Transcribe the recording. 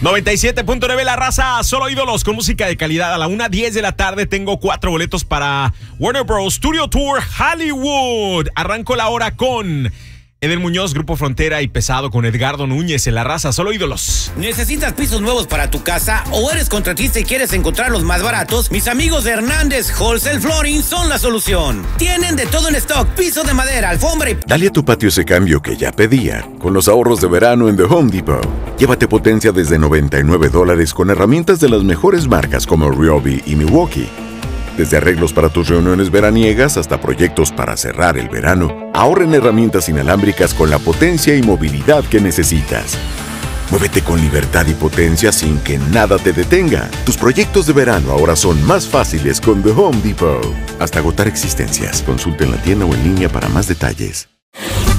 97.9 La Raza, solo ídolos con música de calidad. A la 1:10 de la tarde tengo 4 boletos para Warner Bros. Studio Tour Hollywood. Arranco la hora con Eder Muñoz, Grupo Frontera y Pesado con Edgardo Núñez en La Raza, solo ídolos. ¿Necesitas pisos nuevos para tu casa o eres contratista y quieres encontrar los más baratos? Mis amigos de Hernández Wholesale Flooring son la solución. Tienen de todo en stock, piso de madera, alfombra y... Dale a tu patio ese cambio que ya pedía, con los ahorros de verano en The Home Depot. Llévate potencia desde $99 con herramientas de las mejores marcas como Ryobi y Milwaukee. Desde arreglos para tus reuniones veraniegas hasta proyectos para cerrar el verano, ahorra en herramientas inalámbricas con la potencia y movilidad que necesitas. Muévete con libertad y potencia sin que nada te detenga. Tus proyectos de verano ahora son más fáciles con The Home Depot. Hasta agotar existencias. Consulta en la tienda o en línea para más detalles.